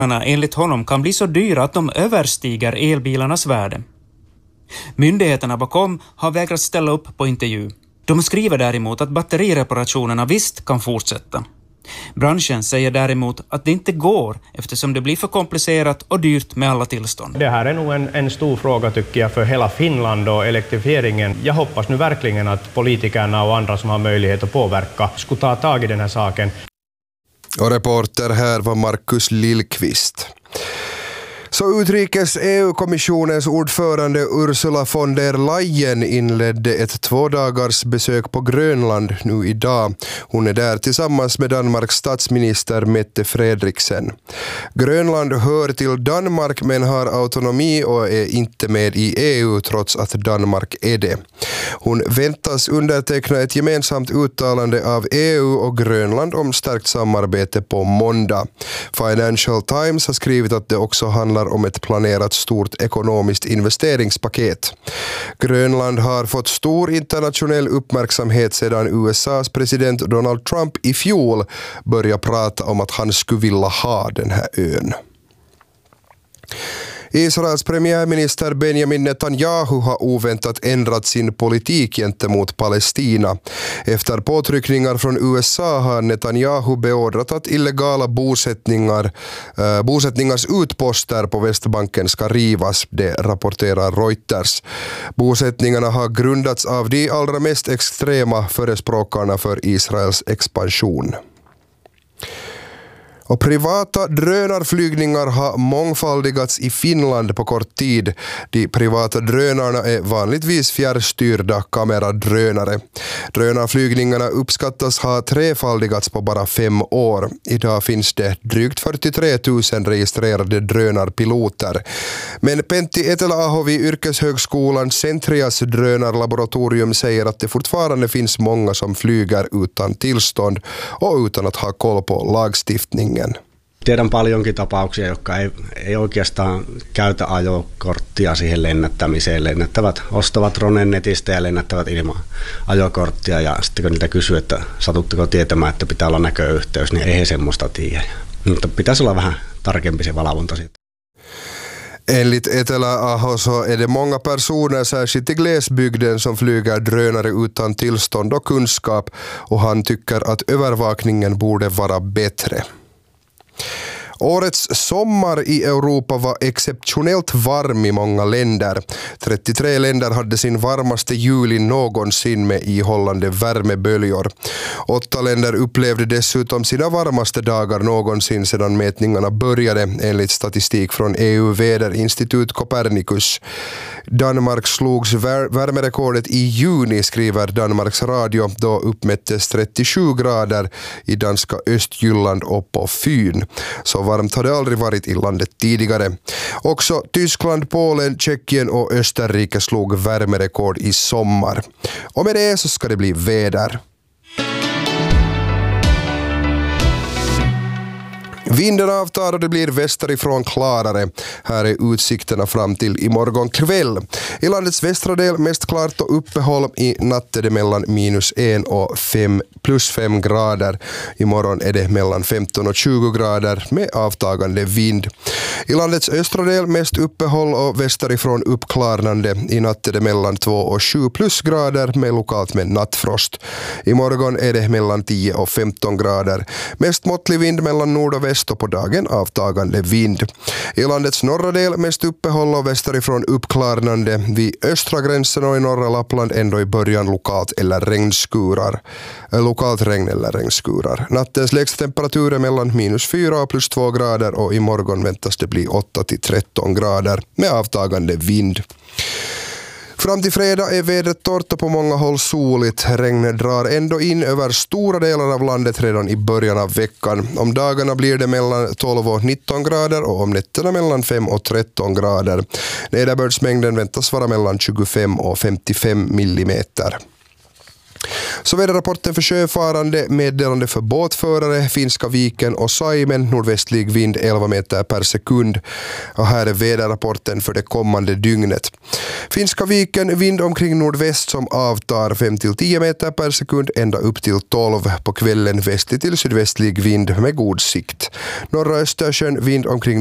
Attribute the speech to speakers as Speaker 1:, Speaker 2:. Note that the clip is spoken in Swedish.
Speaker 1: enligt honom kan bli så dyra att de överstiger elbilarnas värde. Myndigheterna bakom har vägrat ställa upp på intervju. De skriver däremot att batterireparationerna visst kan fortsätta. Branschen säger däremot att det inte går eftersom det blir för komplicerat och dyrt med alla tillstånd.
Speaker 2: Det här är nog en stor fråga tycker jag för hela Finland och elektrifieringen. Jag hoppas nu verkligen att politikerna och andra som har möjlighet att påverka skulle ta tag i den här saken.
Speaker 3: Och reporter här var Markus Lillqvist. Så utrikes EU-kommissionens ordförande Ursula von der Leyen inledde ett 2 dagars besök på Grönland nu idag. Hon är där tillsammans med Danmarks statsminister Mette Frederiksen. Grönland hör till Danmark men har autonomi och är inte med i EU trots att Danmark är det. Hon väntas underteckna ett gemensamt uttalande av EU och Grönland om stärkt samarbete på måndag. Financial Times har skrivit att det också handlar om ett planerat stort ekonomiskt investeringspaket. Grönland har fått stor internationell uppmärksamhet sedan USAs president Donald Trump i fjol började prata om att han skulle vilja ha den här ön. Israels premiärminister Benjamin Netanyahu har oväntat ändrat sin politik gentemot Palestina. Efter påtryckningar från USA har Netanyahu beordrat att illegala bosättningars utposter på Västbanken ska rivas, det rapporterar Reuters. Bosättningarna har grundats av de allra mest extrema förespråkarna för Israels expansion. Och privata drönarflygningar har mångfaldigats i Finland på kort tid. De privata drönarna är vanligtvis fjärrstyrda kameradrönare. Drönarflygningarna uppskattas ha trefaldigats på bara 5 år. Idag finns det drygt 43 000 registrerade drönarpiloter. Men Pentti Etelä-aho vid yrkeshögskolan Centrias drönarlaboratorium säger att det fortfarande finns många som flyger utan tillstånd och utan att ha koll på lagstiftningen.
Speaker 4: Tiedän paljonkin tapauksia, jotka ei oikeastaan käytä ajokorttia siihen lennättämiseen. Ostavat dronen netistä ja lennättävät ilman ajokorttia. Ja sitten kun niiltä kysyy, että satutteko tietämään, että pitää olla näköyhteys, niin ei he semmoista tiedä. Mutta pitäisi olla vähän tarkempi se valvonta siitä.
Speaker 3: Enligt Etelä-aho så är det många personer, särskilt i glesbygden, som flyger drönare utan tillstånd och kunskap, och han tycker att övervakningen borde vara bättre. Årets sommar i Europa var exceptionellt varm i många länder. 33 länder hade sin varmaste juli någonsin med ihållande värmeböljor. 8 länder upplevde dessutom sina varmaste dagar någonsin sedan mätningarna började, enligt statistik från EU-väderinstitut Copernicus. Danmark slogs värmerekordet i juni, skriver Danmarks Radio, då uppmättes 37 grader i danska Östjylland och på Fyn. Så varmt hade aldrig varit i landet tidigare. Också Tyskland, Polen, Tjeckien och Österrike slog värmerekord i sommar. Och med det så ska det bli väder. Vinden avtar och det blir västerifrån klarare. Här är utsikterna fram till imorgon kväll. I landets västra del mest klart och uppehåll. I natt är det mellan -1 och +5 grader. Imorgon är det mellan 15 och 20 grader med avtagande vind. I landets östra del mest uppehåll och västerifrån uppklarnande. I natt är det mellan 2 och 7 plusgrader med lokalt med nattfrost. Imorgon är det mellan 10 och 15 grader. Mest måttlig vind mellan nord och väst och på dagen avtagande vind. I landets norra del mest uppehåll och västerifrån uppklarnande. Vid östra gränsen och i norra Lappland ändå i början lokalt eller regnskurar. Lokalt regn eller regnskurar. Nattens lägsta temperatur är mellan -4 och +2 grader och imorgon väntas det bli 8 till 13 grader med avtagande vind. Fram till fredag är vädret torrt och på många håll soligt. Regnet drar ändå in över stora delar av landet redan i början av veckan. Om dagarna blir det mellan 12 och 19 grader och om nätterna mellan 5 och 13 grader. Nederbördsmängden väntas vara mellan 25 och 55 millimeter. Så väderrapporten för sjöfarande, meddelande för båtförare, Finska viken och Saimen, nordvästlig vind 11 meter per sekund. Och här är väderrapporten för det kommande dygnet. Finska viken, vind omkring nordväst som avtar 5-10 meter per sekund, ända upp till 12 på kvällen, västlig till sydvästlig vind med god sikt. Norra Östersjön, vind omkring